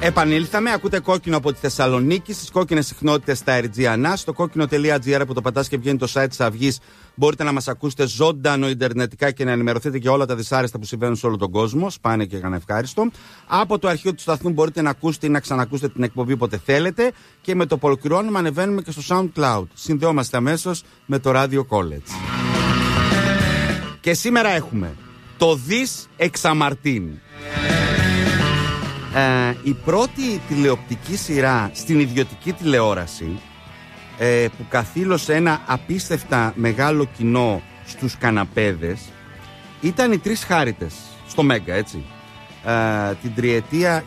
Επανήλθαμε, ακούτε Κόκκινο από τη Θεσσαλονίκη, στις κόκκινες συχνότητες στα RGANA, στο κόκκινο.gr που το πατάς και βγαίνει το site της Αυγής. Μπορείτε να μας ακούσετε ζωντανό ιντερνετικά και να ενημερωθείτε για όλα τα δυσάρεστα που συμβαίνουν σε όλο τον κόσμο. Σπάνια και ευχάριστο. Από το αρχείο του σταθμού μπορείτε να ακούσετε ή να ξανακούσετε την εκπομπή όποτε θέλετε. Και με το που ολοκληρώνουμε ανεβαίνουμε και στο SoundCloud. Συνδεόμαστε αμέσως με το Radio College. Και σήμερα έχουμε το Δις Εξαμαρτίν. Η πρώτη τηλεοπτική σειρά στην ιδιωτική τηλεόραση που καθήλωσε ένα απίστευτα μεγάλο κοινό στους καναπέδες ήταν οι Τρεις Χάριτες στο Μέγκα, έτσι, την τριετία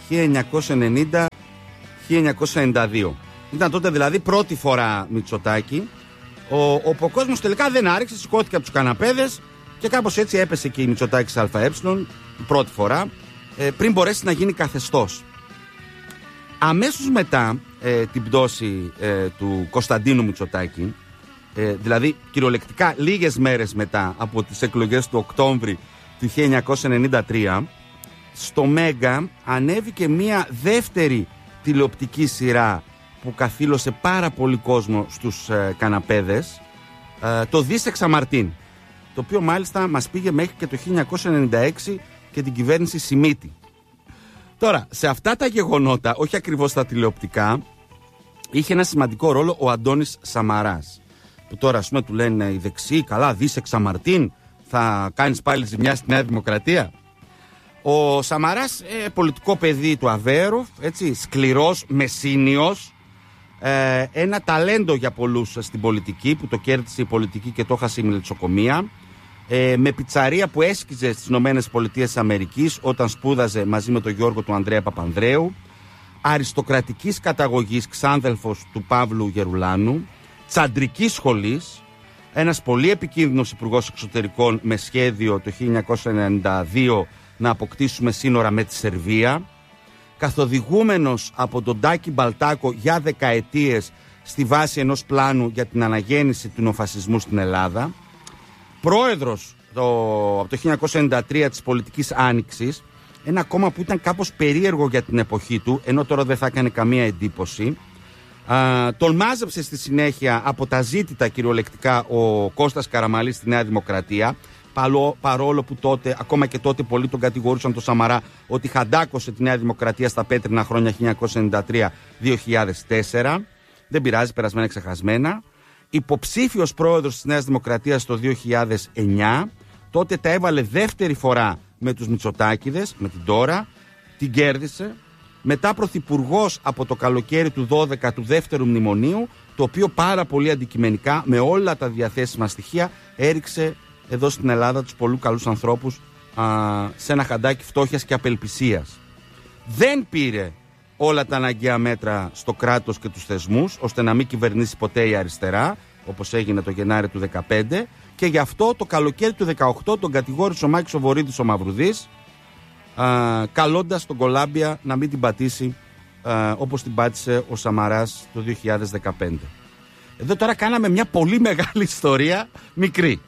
1990-1992. Ήταν τότε δηλαδή πρώτη φορά Μητσοτάκη, όπου ο κόσμος τελικά δεν άρχισε, σηκώθηκε από τους καναπέδες και κάπως έτσι έπεσε και η Μητσοτάκης ΑΕ πρώτη φορά, πριν μπορέσει να γίνει καθεστώς. Αμέσως μετά την πτώση του Κωνσταντίνου Μητσοτάκη, δηλαδή κυριολεκτικά λίγες μέρες μετά από τις εκλογές του Οκτώβρη του 1993, στο Μέγκα ανέβηκε μια δεύτερη τηλεοπτική σειρά που καθήλωσε πάρα πολύ κόσμο στους καναπέδες, το Δις Εξαμαρτίν, το οποίο μάλιστα μας πήγε μέχρι και το 1996 και την κυβέρνηση Σιμίτη. Τώρα, σε αυτά τα γεγονότα, όχι ακριβώς τα τηλεοπτικά, είχε ένα σημαντικό ρόλο ο Αντώνης Σαμαράς. Που τώρα, ας πούμε, του λένε οι δεξιοί, καλά, Δις Εξαμαρτίν, θα κάνεις πάλι ζημιά στη Νέα Δημοκρατία. Ο Σαμαράς, πολιτικό παιδί του Αβέροφ, έτσι, σκληρός, μεσίνιος, ένα ταλέντο για πολλούς στην πολιτική, που το κέρδισε η πολιτική και το έχασε η μελισσοκομεία. Με πιτσαρία που έσκιζε στις ΗΠΑ όταν σπούδαζε μαζί με τον Γιώργο του Ανδρέα Παπανδρέου, αριστοκρατικής καταγωγής, ξάδελφος του Παύλου Γερουλάνου, τσαντρικής σχολής, ένας πολύ επικίνδυνος υπουργός εξωτερικών με σχέδιο το 1992 να αποκτήσουμε σύνορα με τη Σερβία, καθοδηγούμενος από τον Τάκη Μπαλτάκο για δεκαετίες στη βάση ενός πλάνου για την αναγέννηση του νεοφασισμού στην Ελλάδα, πρόεδρος από το 1993 της Πολιτικής Άνοιξης, ένα κόμμα που ήταν κάπως περίεργο για την εποχή του, ενώ τώρα δεν θα έκανε καμία εντύπωση. Τον μάζεψε στη συνέχεια από τα ζήτητα κυριολεκτικά ο Κώστας Καραμαλής στη Νέα Δημοκρατία, παρόλο που τότε, ακόμα και τότε πολλοί τον κατηγορούσαν τον Σαμαρά ότι χαντάκωσε τη Νέα Δημοκρατία στα πέτρινα χρόνια 1993-2004. Δεν πειράζει, περασμένα ξεχασμένα. Υποψήφιος πρόεδρος της Νέας Δημοκρατίας το 2009, τότε τα έβαλε δεύτερη φορά με τους Μητσοτάκηδες, με την τώρα, την κέρδισε. Μετά πρωθυπουργός από το καλοκαίρι του 12 του δεύτερου μνημονίου, το οποίο πάρα πολύ αντικειμενικά με όλα τα διαθέσιμα στοιχεία έριξε εδώ στην Ελλάδα τους πολλούς καλούς ανθρώπους σε ένα χαντάκι φτώχειας και απελπισίας. Δεν πήρε όλα τα αναγκαία μέτρα στο κράτος και τους θεσμούς, ώστε να μην κυβερνήσει ποτέ η αριστερά, όπως έγινε το Γενάρη του 2015, και γι' αυτό το καλοκαίρι του 2018 τον κατηγόρησε ο Μάκης ο Βορύδης ο Μαυρουδής, καλώντας τον Κολάμπια να μην την πατήσει όπως την πάτησε ο Σαμαράς το 2015. Εδώ τώρα κάναμε μια πολύ μεγάλη ιστορία, μικρή.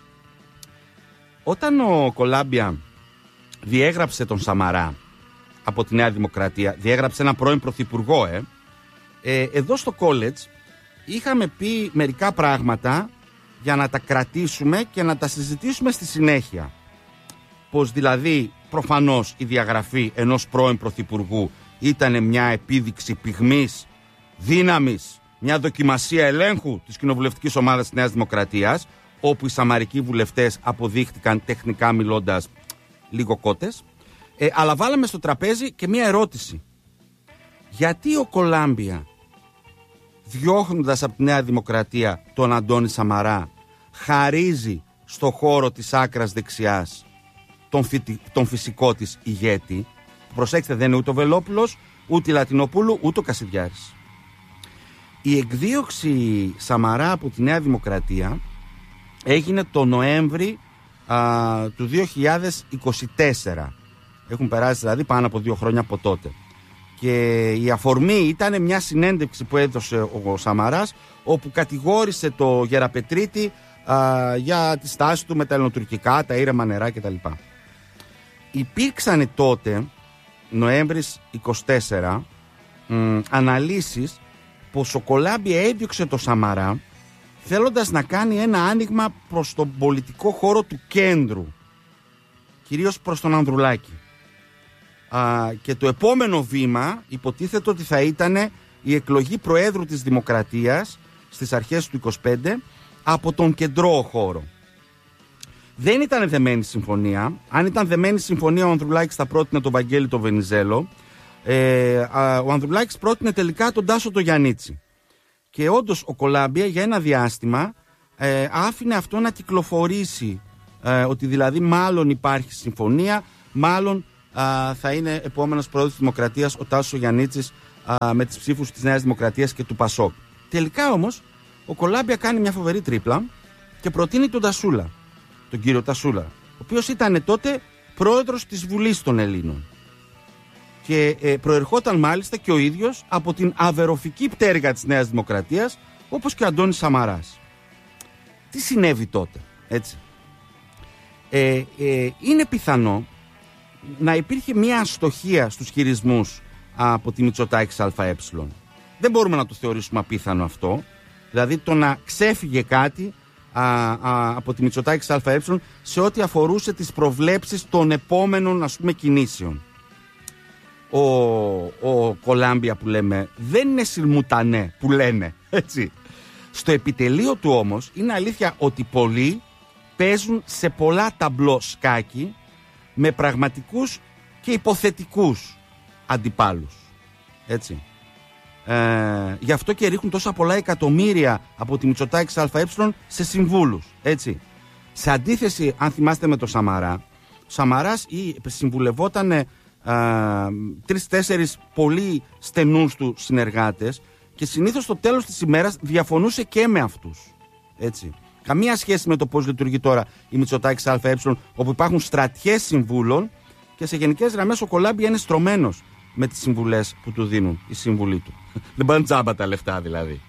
Όταν ο Κολάμπια διέγραψε τον Σαμαρά από τη Νέα Δημοκρατία, διέγραψε έναν πρώην πρωθυπουργό, εδώ στο college είχαμε πει μερικά πράγματα για να τα κρατήσουμε και να τα συζητήσουμε στη συνέχεια. Πως δηλαδή προφανώς η διαγραφή ενός πρώην πρωθυπουργού ήταν μια επίδειξη πυγμής, δύναμης, μια δοκιμασία ελέγχου της κοινοβουλευτικής ομάδας της Νέας Δημοκρατίας, όπου οι σαμαρικοί βουλευτές αποδείχτηκαν τεχνικά μιλώντας λίγο κότες. Αλλά βάλαμε στο τραπέζι και μια ερώτηση. Γιατί ο Κολάμπια, διώχνοντας από τη Νέα Δημοκρατία τον Αντώνη Σαμαρά, χαρίζει στο χώρο της άκρας δεξιάς τον φυσικό της ηγέτη? Προσέξτε, δεν είναι ούτε ο Βελόπουλος, ούτε η Λατινοπούλου, ούτε ο Κασιδιάρης. Η εκδίωξη Σαμαρά από τη Νέα Δημοκρατία έγινε το Νοέμβρη του 2024. Έχουν περάσει δηλαδή πάνω από 2 χρόνια από τότε. Και η αφορμή ήταν μια συνέντευξη που έδωσε ο Σαμαράς, όπου κατηγόρησε το Γεραπετρίτη για τη στάση του με τα ελληνοτουρκικά, τα ήρεμα νερά κτλ. Υπήρξαν τότε, Νοέμβρης 24, αναλύσεις πως ο Κολάμπια έδιωξε το Σαμαρά θέλοντας να κάνει ένα άνοιγμα προς τον πολιτικό χώρο του κέντρου, κυρίως προς τον Ανδρουλάκη. Και το επόμενο βήμα υποτίθεται ότι θα ήταν η εκλογή Προέδρου της Δημοκρατίας στις αρχές του 25 από τον κεντρό χώρο. Δεν ήταν δεμένη συμφωνία. Αν ήταν δεμένη συμφωνία, ο Ανδρουλάκης θα πρότεινε τον Βαγγέλη τον Βενιζέλο. Ο Ανδρουλάκης πρότεινε τελικά τον Τάσο τον Γιαννίτσι. Και όντως ο Κολάμπια για ένα διάστημα άφηνε αυτό να κυκλοφορήσει, ότι δηλαδή μάλλον υπάρχει συμφωνία, μάλλον θα είναι επόμενος πρόεδρος της Δημοκρατίας ο Τάσος ο Γιαννίτσης με τις ψήφους της Νέας Δημοκρατίας και του Πασόκ. Τελικά όμως ο Κολάμπια κάνει μια φοβερή τρίπλα και προτείνει τον Τασούλα, τον κύριο Τασούλα, ο οποίος ήταν τότε πρόεδρος της Βουλής των Ελλήνων και προερχόταν μάλιστα και ο ίδιος από την αβεροφική πτέρυγα της Νέας Δημοκρατίας, όπως και ο Αντώνης Σαμαράς. Τι συνέβη τότε, έτσι? Είναι πιθανό να υπήρχε μια αστοχία στους χειρισμούς από τη Μητσοτάκης ΑΕ. Δεν μπορούμε να το θεωρήσουμε απίθανο αυτό. Δηλαδή το να ξέφυγε κάτι από τη Μητσοτάκης ΑΕ σε ό,τι αφορούσε τις προβλέψεις των επόμενων, ας πούμε, κινήσεων. Ο Κολάμπια που λέμε δεν είναι σιλμουτανέ που λένε, έτσι. Στο επιτελείο του όμως είναι αλήθεια ότι πολλοί παίζουν σε πολλά ταμπλό σκάκι με πραγματικούς και υποθετικούς αντιπάλους, έτσι. Γι' αυτό και ρίχνουν τόσα πολλά εκατομμύρια από τη Μητσοτάκης ΑΕ σε συμβούλους, έτσι. Σε αντίθεση, αν θυμάστε, με το Σαμαρά, ο Σαμαράς συμβουλευόταν 3-4 πολύ στενούς του συνεργάτες και συνήθως στο τέλος της ημέρας διαφωνούσε και με αυτούς, έτσι. Καμία σχέση με το πώς λειτουργεί τώρα η Μητσοτάκης ΑΕ, όπου υπάρχουν στρατιές συμβούλων και σε γενικές γραμμές ο Κολάμπια είναι στρωμένος με τις συμβουλές που του δίνουν οι σύμβουλοι του. Δεν πάνε τζάμπα τα λεφτά δηλαδή.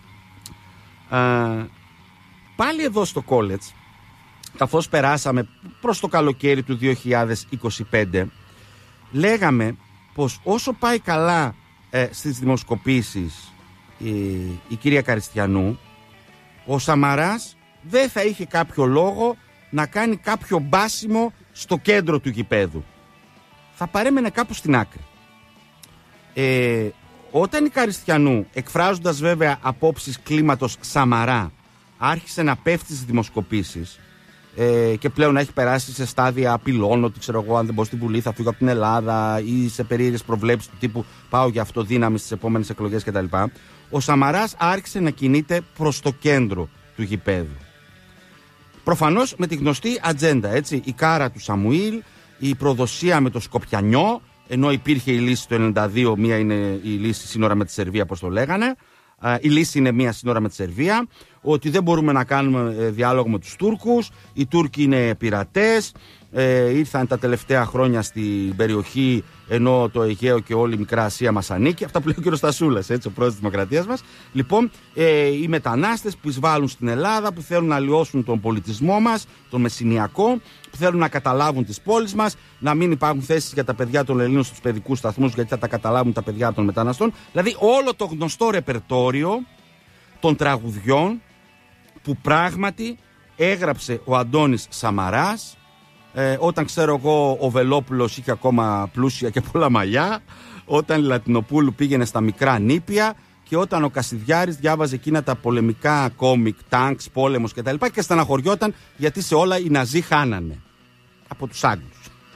Πάλι εδώ στο college, καθώς περάσαμε προς το καλοκαίρι του 2025, λέγαμε πως όσο πάει καλά στις δημοσκοπήσεις η κυρία Καριστιανού, ο Σαμαράς δεν θα είχε κάποιο λόγο να κάνει κάποιο μπάσιμο στο κέντρο του γηπέδου. Θα παρέμενε κάπου στην άκρη. Όταν η Καριστιανού, εκφράζοντας βέβαια απόψεις κλίματος Σαμαρά, άρχισε να πέφτει στις δημοσκοπήσεις και πλέον έχει περάσει σε στάδια απειλών ότι, ξέρω εγώ, αν δεν μπω στη Βουλή θα φύγω από την Ελλάδα, ή σε περίεργες προβλέψεις του τύπου πάω για αυτοδύναμη στις επόμενες εκλογές κτλ. Ο Σαμαράς άρχισε να κινείται προς το κέντρο του γηπέδου. Προφανώς με τη γνωστή ατζέντα, έτσι, η κάρα του Σαμουήλ, η προδοσία με το Σκοπιανιό, ενώ υπήρχε η λύση το 1992, μία είναι η λύση σύνορα με τη Σερβία, όπως το λέγανε. Η λύση είναι μία σύνορα με τη Σερβία, ότι δεν μπορούμε να κάνουμε διάλογο με τους Τούρκους, οι Τούρκοι είναι πειρατές, ήρθαν τα τελευταία χρόνια στην περιοχή, ενώ το Αιγαίο και όλη η Μικρά Ασία μας ανήκει. Αυτά που λέει ο κ. Στασούλας, έτσι, ο πρόεδρος της Δημοκρατίας μας. Λοιπόν, οι μετανάστες που εισβάλλουν στην Ελλάδα, που θέλουν να αλλοιώσουν τον πολιτισμό μας, τον μεσηνιακό, που θέλουν να καταλάβουν τις πόλεις μας, να μην υπάρχουν θέσεις για τα παιδιά των Ελλήνων στους παιδικούς σταθμούς, γιατί θα τα καταλάβουν τα παιδιά των μεταναστών. Δηλαδή, όλο το γνωστό ρεπερτόριο των τραγουδιών που πράγματι έγραψε ο Αντώνης Σαμαράς, όταν, ξέρω εγώ, ο Βελόπουλος είχε ακόμα πλούσια και πολλά μαλλιά, όταν η Λατινοπούλου πήγαινε στα μικρά νήπια και όταν ο Κασιδιάρης διάβαζε εκείνα τα πολεμικά κόμικ, τάγκς, πόλεμος κτλ. Και στεναχωριόταν γιατί σε όλα οι Ναζί χάνανε από τους Άγγλους.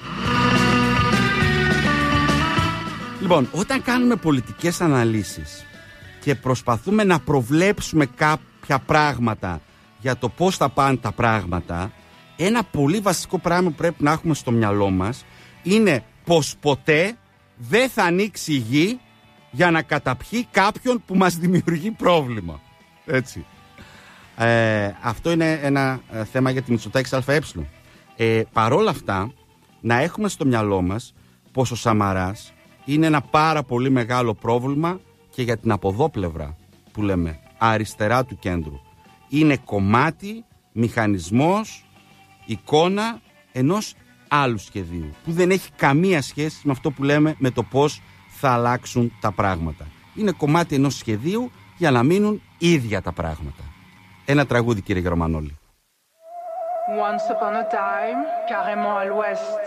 Λοιπόν, όταν κάνουμε πολιτικές αναλύσεις και προσπαθούμε να προβλέψουμε κάποια πράγματα για το πώς θα πάνε τα πράγματα, ένα πολύ βασικό πράγμα που πρέπει να έχουμε στο μυαλό μας είναι πως ποτέ δεν θα ανοίξει η γη για να καταπιεί κάποιον που μας δημιουργεί πρόβλημα. Έτσι. Αυτό είναι ένα θέμα για τη Μητσοτάκης ΑΕ. Παρόλα αυτά, να έχουμε στο μυαλό μας πως ο Σαμαράς είναι ένα πάρα πολύ μεγάλο πρόβλημα και για την αποδόπλευρα που λέμε αριστερά του κέντρου. Είναι κομμάτι, μηχανισμός, εικόνα ενός άλλου σχεδίου που δεν έχει καμία σχέση με αυτό που λέμε με το πώς θα αλλάξουν τα πράγματα. είναι κομμάτι ενός σχεδίου για να μείνουν ίδια τα πράγματα. Ένα τραγούδι, κύριε Γερμανόλη. Once upon a time, carrément à l'ouest,